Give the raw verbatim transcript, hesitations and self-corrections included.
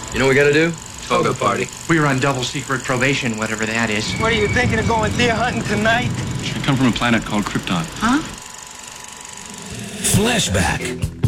You know what we gotta do? Toga party. We were on double secret probation, whatever that is. What are you thinking of going deer hunting tonight? I come from a planet called Krypton. Huh? Flashback.